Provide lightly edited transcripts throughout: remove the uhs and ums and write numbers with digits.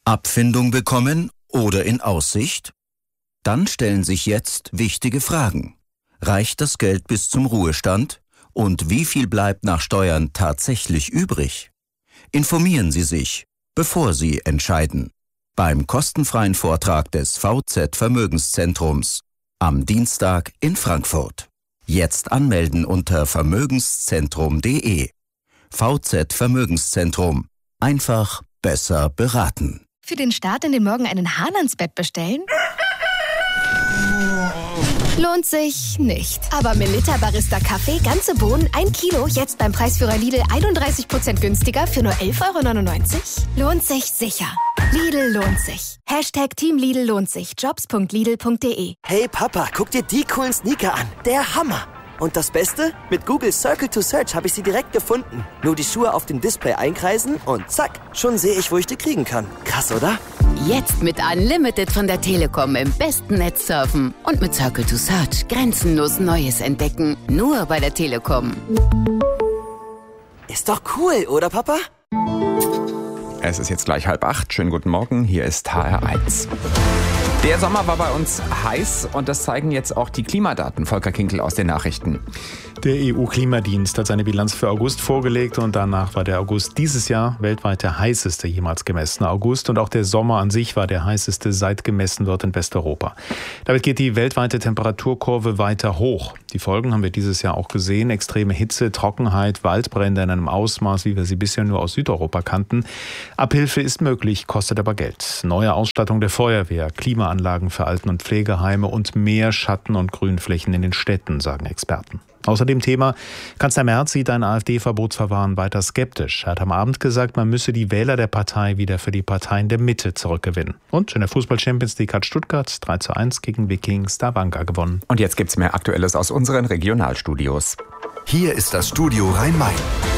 Abfindung bekommen oder in Aussicht? Dann stellen sich jetzt wichtige Fragen. Reicht das Geld bis zum Ruhestand? Und wie viel bleibt nach Steuern tatsächlich übrig? Informieren Sie sich, bevor Sie entscheiden. Beim kostenfreien Vortrag des VZ Vermögenszentrums am Dienstag in Frankfurt. Jetzt anmelden unter vermögenszentrum.de. VZ Vermögenszentrum. Einfach besser beraten. Für den Start in den Morgen einen Hahn ans Bett bestellen? Lohnt sich nicht. Aber Melitta Barista Kaffee, ganze Bohnen, 1 Kilo, jetzt beim Preisführer Lidl 31% günstiger für nur 11,99 €? Lohnt sich sicher. Lidl lohnt sich. Team Lidl lohnt sich. Jobs.lidl.de. Hey Papa, guck dir die coolen Sneaker an. Der Hammer. Und das Beste? Mit Google Circle to Search habe ich sie direkt gefunden. Nur die Schuhe auf dem Display einkreisen und zack, schon sehe ich, wo ich die kriegen kann. Krass, oder? Jetzt mit Unlimited von der Telekom im besten Netz surfen. Und mit Circle to Search grenzenlos Neues entdecken. Nur bei der Telekom. Ist doch cool, oder Papa? Es ist jetzt gleich 7:30. Schönen guten Morgen, hier ist HR1. Der Sommer war bei uns heiß und das zeigen jetzt auch die Klimadaten. Volker Kinkel aus den Nachrichten. Der EU-Klimadienst hat seine Bilanz für August vorgelegt und danach war der August dieses Jahr weltweit der heißeste jemals gemessene August und auch der Sommer an sich war der heißeste, seit gemessen wird in Westeuropa. Damit geht die weltweite Temperaturkurve weiter hoch. Die Folgen haben wir dieses Jahr auch gesehen. Extreme Hitze, Trockenheit, Waldbrände in einem Ausmaß, wie wir sie bisher nur aus Südeuropa kannten. Abhilfe ist möglich, kostet aber Geld. Neue Ausstattung der Feuerwehr, Klimaanlagen für Alten- und Pflegeheime und mehr Schatten- und Grünflächen in den Städten, sagen Experten. Außerdem Thema, Kanzler Merz sieht ein AfD-Verbotsverfahren weiter skeptisch. Er hat am Abend gesagt, man müsse die Wähler der Partei wieder für die Parteien der Mitte zurückgewinnen. Und in der Fußball-Champions League hat Stuttgart 3:1 gegen Wiking Stavanger gewonnen. Und jetzt gibt's mehr Aktuelles aus unseren Regionalstudios. Hier ist das Studio Rhein-Main.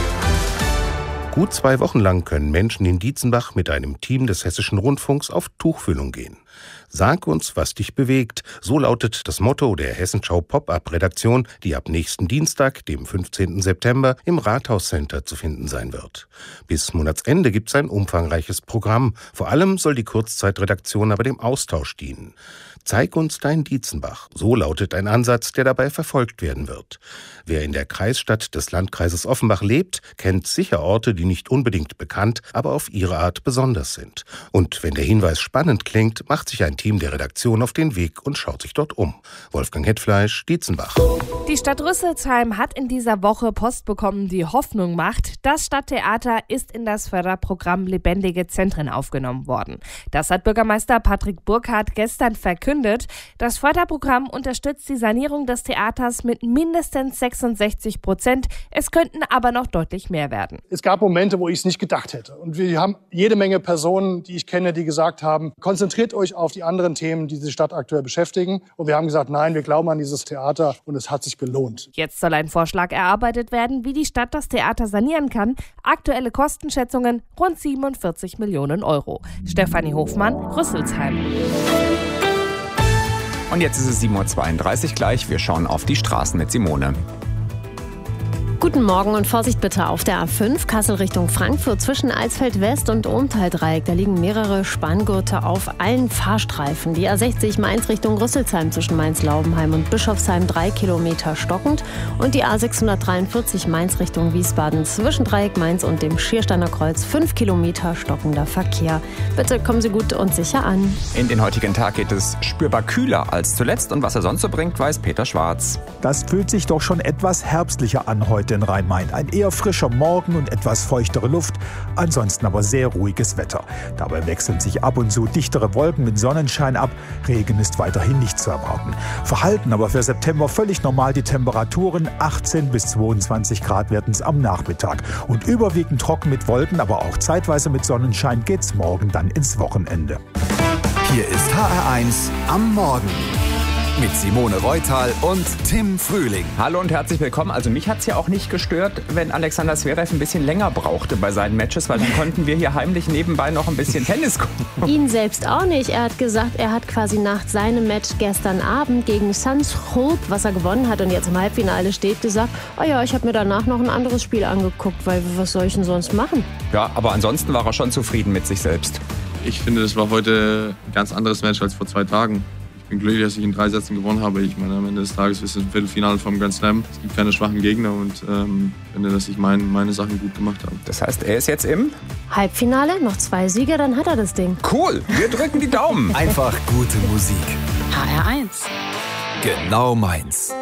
Gut 2 Wochen lang können Menschen in Dietzenbach mit einem Team des Hessischen Rundfunks auf Tuchfühlung gehen. Sag uns, was dich bewegt. So lautet das Motto der Hessenschau Pop-Up-Redaktion, die ab nächsten Dienstag, dem 15. September, im Rathauscenter zu finden sein wird. Bis Monatsende gibt's ein umfangreiches Programm. Vor allem soll die Kurzzeitredaktion aber dem Austausch dienen. Zeig uns dein Dietzenbach. So lautet ein Ansatz, der dabei verfolgt werden wird. Wer in der Kreisstadt des Landkreises Offenbach lebt, kennt sicher Orte, die nicht unbedingt bekannt, aber auf ihre Art besonders sind. Und wenn der Hinweis spannend klingt, macht sich ein Team der Redaktion auf den Weg und schaut sich dort um. Wolfgang Hetfleisch, Dietzenbach. Die Stadt Rüsselsheim hat in dieser Woche Post bekommen, die Hoffnung macht. Das Stadttheater ist in das Förderprogramm Lebendige Zentren aufgenommen worden. Das hat Bürgermeister Patrick Burkhardt gestern verkündet. Das Förderprogramm unterstützt die Sanierung des Theaters mit mindestens 66%. Es könnten aber noch deutlich mehr werden. Es gab Momente, wo ich es nicht gedacht hätte. Und wir haben jede Menge Personen, die ich kenne, die gesagt haben, konzentriert euch auf die anderen Themen, die die Stadt aktuell beschäftigen. Und wir haben gesagt, nein, wir glauben an dieses Theater und es hat sich gelohnt. Jetzt soll ein Vorschlag erarbeitet werden, wie die Stadt das Theater sanieren kann. Aktuelle Kostenschätzungen rund 47 Millionen €. Stefanie Hofmann, Rüsselsheim. Und jetzt ist es 7:32 Uhr gleich. Wir schauen auf die Straßen mit Simone. Guten Morgen und Vorsicht bitte auf der A5 Kassel Richtung Frankfurt zwischen Alsfeld West und Ohntal-Dreieck. Da liegen mehrere Spanngurte auf allen Fahrstreifen. Die A60 Mainz Richtung Rüsselsheim zwischen Mainz-Laubenheim und Bischofsheim 3 Kilometer stockend. Und die A643 Mainz Richtung Wiesbaden zwischen Dreieck Mainz und dem Schiersteiner Kreuz 5 Kilometer stockender Verkehr. Bitte kommen Sie gut und sicher an. In den heutigen Tag geht es spürbar kühler als zuletzt. Und was er sonst so bringt, weiß Peter Schwarz. Das fühlt sich doch schon etwas herbstlicher an heute in Rhein-Main. Ein eher frischer Morgen und etwas feuchtere Luft, ansonsten aber sehr ruhiges Wetter. Dabei wechseln sich ab und zu dichtere Wolken mit Sonnenschein ab. Regen ist weiterhin nicht zu erwarten. Verhalten aber für September völlig normal die Temperaturen. 18 bis 22 Grad werden es am Nachmittag. Und überwiegend trocken mit Wolken, aber auch zeitweise mit Sonnenschein geht's morgen dann ins Wochenende. Hier ist HR1 am Morgen. Mit Simone Reutal und Tim Frühling. Hallo und herzlich willkommen. Also mich hat es ja auch nicht gestört, wenn Alexander Zverev ein bisschen länger brauchte bei seinen Matches, weil dann konnten wir hier heimlich nebenbei noch ein bisschen Tennis gucken. Ihn selbst auch nicht. Er hat gesagt, er hat quasi nach seinem Match gestern Abend gegen Sanskrup, was er gewonnen hat und jetzt im Halbfinale steht, gesagt, oh ja, ich habe mir danach noch ein anderes Spiel angeguckt, weil was soll ich denn sonst machen? Ja, aber ansonsten war er schon zufrieden mit sich selbst. Ich finde, das war heute ein ganz anderes Match als vor 2 Tagen. Ich bin glücklich, dass ich in 3 Sätzen gewonnen habe. Ich meine, am Ende des Tages ist es ein Viertelfinale vom Grand Slam. Es gibt keine schwachen Gegner und finde, dass ich meine Sachen gut gemacht habe. Das heißt, er ist jetzt im Halbfinale, noch 2 Siege, dann hat er das Ding. Cool, wir drücken die Daumen. Einfach gute Musik. HR1. Genau meins.